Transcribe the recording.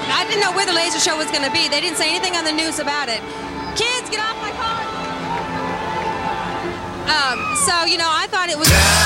I didn't know where the laser show was going to be. They didn't say anything on the news about it. Kids, get off my car! So, I thought it was...